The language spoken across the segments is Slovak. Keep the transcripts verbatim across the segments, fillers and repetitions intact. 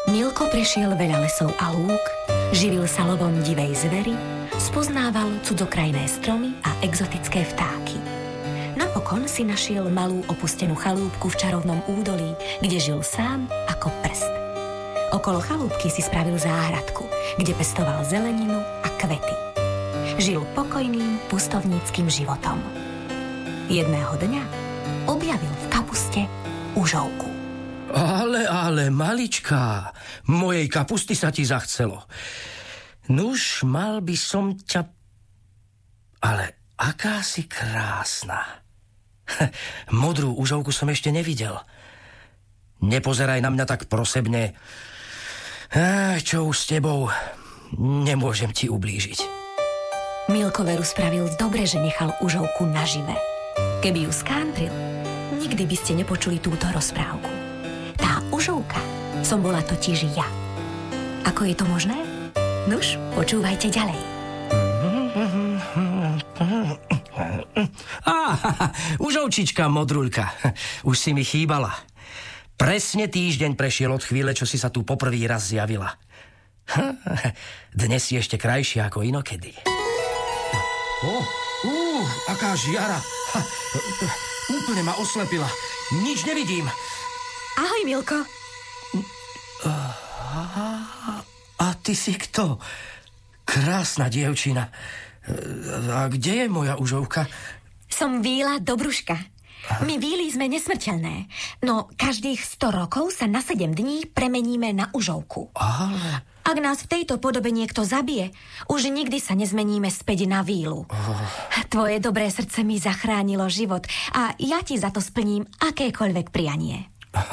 Milko prešiel veľa lesov a lúk, živil sa lovom divej zvery, spoznával cudzokrajné stromy a exotické vtáky. Napokon si našiel malú opustenú chalúbku v čarovnom údolí, kde žil sám ako prst. Okolo chalúbky si spravil záhradku, kde pestoval zeleninu a kvety. Žil pokojným pustovníckym životom. Jedného dňa objavil v kapuste užovku. Ale, ale, maličká, mojej kapusty sa ti zachcelo. Nuž, mal by som ťa... Ale aká si krásna. Modrú užovku som ešte nevidel. Nepozeraj na mňa tak prosebne. Á, čo už s tebou? Nemôžem ti ublížiť. Milko veru spravil dobre, že nechal užovku nažive. Keby ju skántril, nikdy by ste nepočuli túto rozprávku. Tá užovka som bola totiž ja. Ako je to možné? Nuž, počúvajte ďalej. Á, užovčička modruľka, už si mi chýbala. Presne týždeň prešiel od chvíle, čo si sa tu poprvý raz zjavila. Dnes si ešte krajšia ako inokedy. Ó, uh, aká žiara. Úplne ma oslepila. Nič nevidím. Ahoj, Milko. A, a ty si kto? Krásna dievčina. A kde je moja užovka? Som Víla Dobruška. My Víly sme nesmrteľné, no každých sto rokov sa na sedem dní premeníme na užovku. Ale... Ak nás v tejto podobe niekto zabije, už nikdy sa nezmeníme späť na Vílu. Oh. Tvoje dobré srdce mi zachránilo život a ja ti za to splním akékoľvek prianie.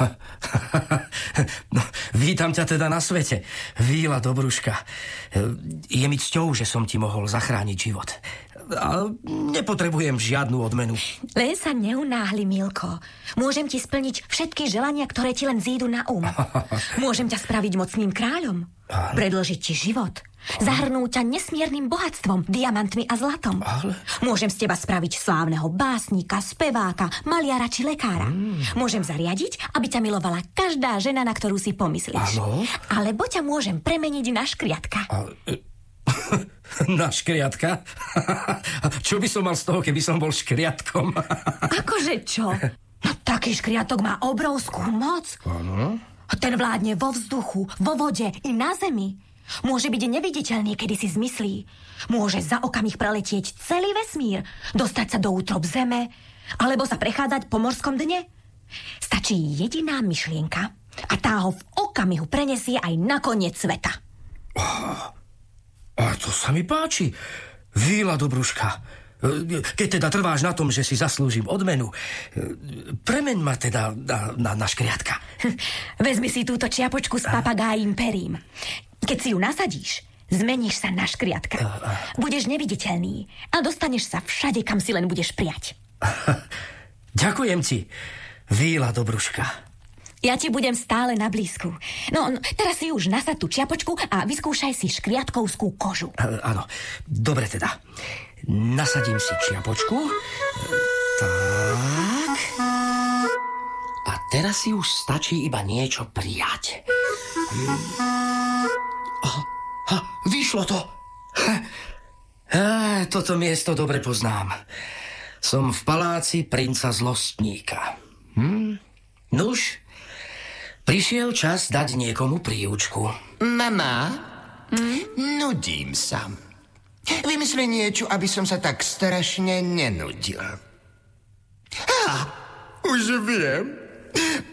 No, vítam ťa teda na svete, Víla Dobruška. Je mi cťou, že som ti mohol zachrániť život. A nepotrebujem žiadnu odmenu. Len sa neunáhli, Milko. Môžem ti splniť všetky želania, ktoré ti len zídu na um. Môžem ťa spraviť mocným kráľom. Predĺžiť ti život. Zahrnúť ťa nesmiernym bohatstvom, diamantmi a zlatom. Ale... Môžem z teba spraviť slávneho básnika, speváka, maliara či lekára. Mm. Môžem zariadiť, aby ťa milovala každá žena, na ktorú si pomyslíš. Áno? Alebo ťa môžem premeniť na škriatka. A... Na škriatka? Čo by som mal z toho, keby som bol škriatkom? Akože čo? No, taký škriatok má obrovskú moc. Áno. Ten vládne vo vzduchu, vo vode i na zemi. Môže byť neviditeľný, kedy si zmyslí. Môže za okamih preletieť celý vesmír, dostať sa do útrob zeme, alebo sa prechádzať po morskom dne. Stačí jediná myšlienka a tá ho v okamihu prenesie aj na koniec sveta. Oh, a to sa mi páči, Víla Dobruška. Keď teda trváš na tom, že si zaslúžim odmenu, premeň ma teda na, na, na škriatka. Vezmi si túto čiapočku s papagájim perím. Keď si ju nasadíš, zmeníš sa na škriatka. Budeš neviditeľný a dostaneš sa všade, kam si len budeš prijať. Ďakujem ti, Víla Dobruška. Ja ti budem stále na blízku. No, no, teraz si už nasad tú čiapočku a vyskúšaj si škriatkovskú kožu. Áno, dobre teda. Nasadím si čiapočku. Tak. A teraz si už stačí iba niečo prijať. Oh, ha, vyšlo to. Ha. Ha, toto miesto dobre poznám. Som v paláci princa zlostníka. Hm? Nuž, prišiel čas dať niekomu príučku. Mama, hm? Nudím sa. Vymysli niečo, aby som sa tak strašne nenudil. Ha, už viem.